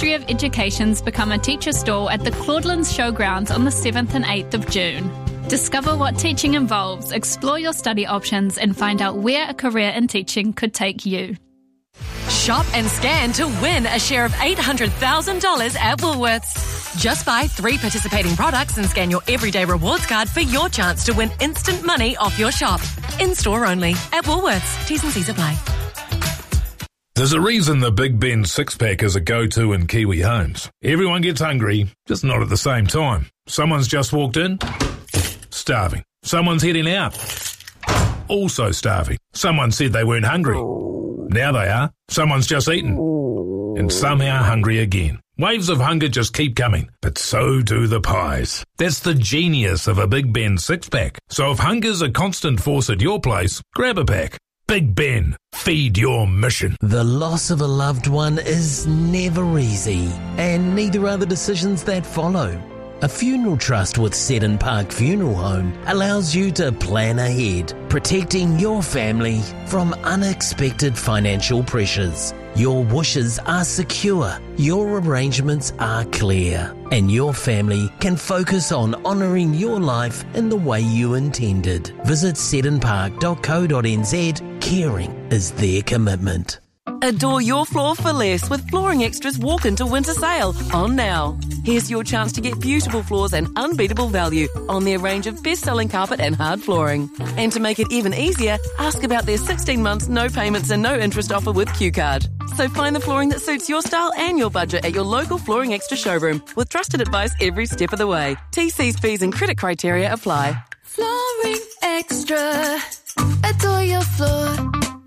Ministry of Education's Become a Teacher stall at the Claudelands Showgrounds on the 7th and 8th of June. Discover what teaching involves, explore your study options, and find out where a career in teaching could take you. Shop and scan to win a share of $800,000 at Woolworths. Just buy 3 participating products and scan your everyday rewards card for your chance to win instant money off your shop. In-store only at Woolworths. T's and C's apply. There's a reason the Big Ben six-pack is a go-to in Kiwi homes. Everyone gets hungry, just not at the same time. Someone's just walked in, starving. Someone's heading out, also starving. Someone said they weren't hungry. Now they are. Someone's just eaten, and somehow hungry again. Waves of hunger just keep coming, but so do the pies. That's the genius of a Big Ben six-pack. So if hunger's a constant force at your place, grab a pack. Big Ben, feed your mission. The loss of a loved one is never easy, and neither are the decisions that follow. A funeral trust with Seddon Park Funeral Home allows you to plan ahead, protecting your family from unexpected financial pressures. Your wishes are secure, your arrangements are clear, and your family can focus on honouring your life in the way you intended. Visit seddonpark.co.nz. Caring is their commitment. Adore your floor for less with Flooring Extra's walk-into winter sale on now. Here's your chance to get beautiful floors and unbeatable value on their range of best-selling carpet and hard flooring. And to make it even easier, ask about their 16 months no payments and no interest offer with QCard. So find the flooring that suits your style and your budget at your local Flooring Extra showroom with trusted advice every step of the way. TC's fees and credit criteria apply. Flooring Extra. Adore your floor.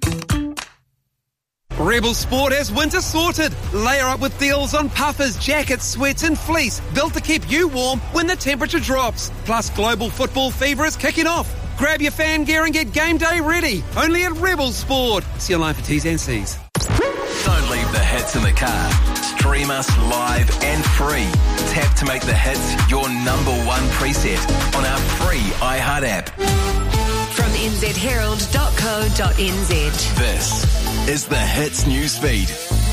Rebel Sport has winter sorted. Layer up with deals on puffers, jackets, sweats and fleece, built to keep you warm when the temperature drops. Plus, global football fever is kicking off. Grab your fan gear and get game day ready. Only at Rebel Sport. See you online for T's and C's. Don't leave the hits in the car. Stream us live and free. Tap to make the hits your #1 preset on our free iHeart app. From nzherald.co.nz. This is the Hits News Feed.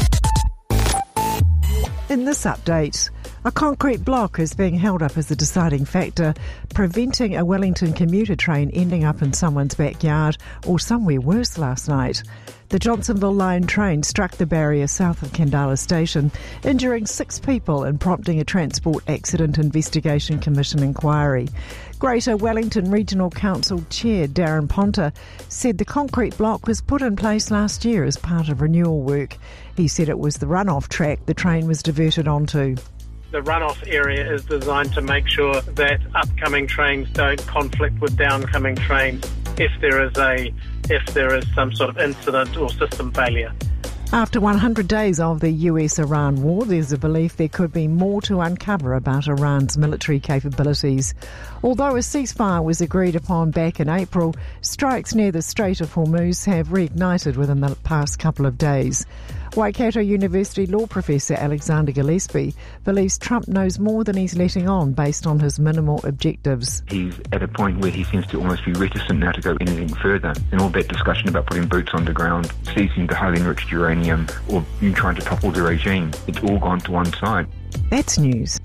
In this update, a concrete block is being held up as a deciding factor, preventing a Wellington commuter train ending up in someone's backyard or somewhere worse last night. The Johnsonville Line train struck the barrier south of Kandala Station, injuring 6 people and prompting a Transport Accident Investigation Commission inquiry. Greater Wellington Regional Council Chair Darren Ponter said the concrete block was put in place last year as part of renewal work. He said it was the runoff track the train was diverted onto. The runoff area is designed to make sure that upcoming trains don't conflict with downcoming trains if there is some sort of incident or system failure. After 100 days of the US-Iran war, there's a belief there could be more to uncover about Iran's military capabilities. Although a ceasefire was agreed upon back in April, strikes near the Strait of Hormuz have reignited within the past couple of days. Waikato University law professor Alexander Gillespie believes Trump knows more than he's letting on based on his minimal objectives. He's at a point where he seems to almost be reticent now to go anything further. And all that discussion about putting boots on the ground, seizing the highly enriched uranium, or trying to topple the regime, it's all gone to one side. That's news.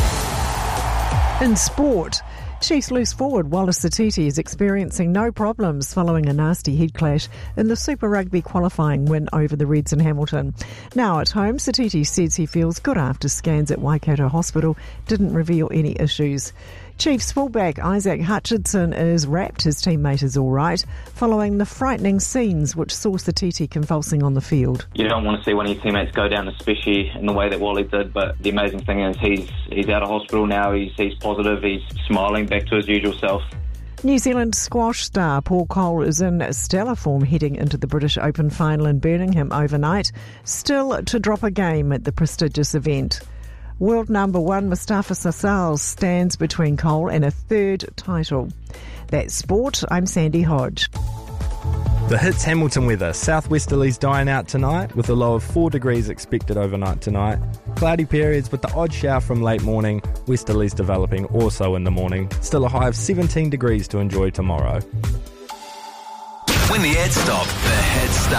In sport, Chiefs loose forward Wallace Satiti is experiencing no problems following a nasty head clash in the Super Rugby qualifying win over the Reds in Hamilton. Now at home, Satiti says he feels good after scans at Waikato Hospital didn't reveal any issues. Chiefs fullback Isaac Hutchinson is wrapped his teammate is all right, following the frightening scenes which saw Satiti convulsing on the field. You don't want to see one of your teammates go down, especially in the way that Wally did, but the amazing thing is he's out of hospital now, he's positive, he's smiling back to his usual self. New Zealand squash star Paul Cole is in stellar form heading into the British Open final in Birmingham overnight, still to drop a game at the prestigious event. World number 1 Mustafa Sassal stands between Cole and a 3rd title. That's sport. I'm Sandy Hodge. The Hits Hamilton weather. Southwesterlies dying out tonight with a low of 4 degrees expected overnight tonight. Cloudy periods with the odd shower from late morning. Westerlies developing also in the morning. Still a high of 17 degrees to enjoy tomorrow. When the ads stop, the hits start.